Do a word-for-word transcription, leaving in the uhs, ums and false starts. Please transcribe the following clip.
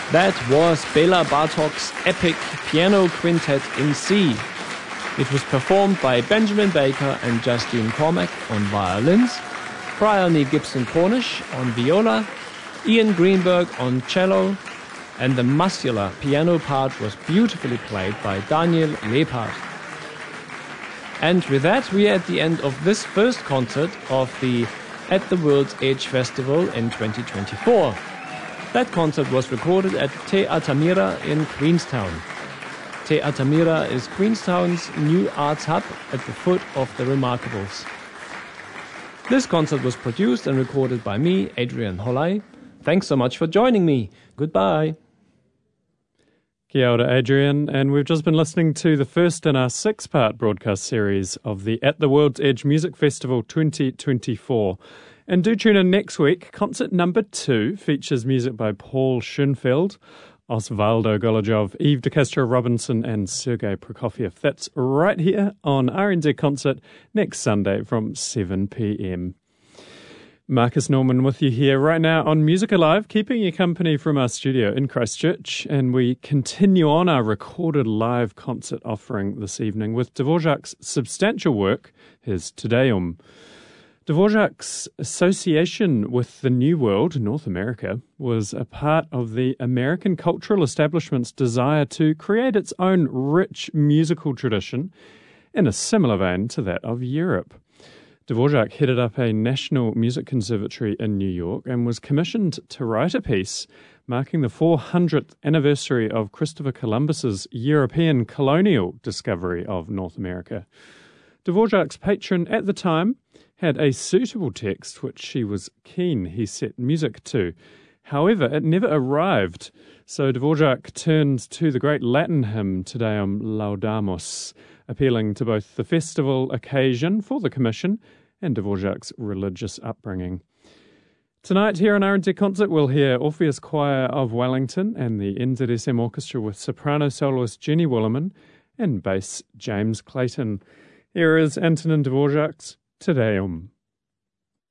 That was Bela Bartok's epic piano quintet in C. It was performed by Benjamin Baker and Justine Cormack on violins, Bryony Gibson-Cornish on viola, Ian Greenberg on cello, and the muscular piano part was beautifully played by Daniel Lepard. And with that, we are at the end of this first concert of the At the World's Edge Festival in twenty twenty-four. That concert was recorded at Te Atamira in Queenstown. Te Atamira is Queenstown's new arts hub at the foot of the Remarkables. This concert was produced and recorded by me, Adrian Holley. Thanks so much for joining me. Goodbye. Kia ora, Adrian, and we've just been listening to the first in our six-part broadcast series of the At the World's Edge Music Festival twenty twenty-four. And do tune in next week. Concert number two features music by Paul Schoenfeld, Osvaldo Golojov, Yves de Castro-Robinson and Sergei Prokofiev. That's right here on R N Z Concert next Sunday from seven p.m. Marcus Norman with you here right now on Music Alive, keeping you company from our studio in Christchurch, and we continue on our recorded live concert offering this evening with Dvorak's substantial work, his Te Deum. Dvorak's association with the New World, North America, was a part of the American cultural establishment's desire to create its own rich musical tradition in a similar vein to that of Europe. Dvorak headed up a National Music Conservatory in New York and was commissioned to write a piece marking the four hundredth anniversary of Christopher Columbus's European colonial discovery of North America. Dvorak's patron at the time had a suitable text which she was keen he set music to. However, it never arrived, so Dvorak turned to the great Latin hymn Te Deum Laudamus, appealing to both the festival occasion for the commission and Dvorak's religious upbringing. Tonight here on R N Z Concert we'll hear Orpheus Choir of Wellington and the N Z S M Orchestra with soprano soloist Jenny Williman and bass James Clayton. Here is Antonin Dvorak's Te Deum.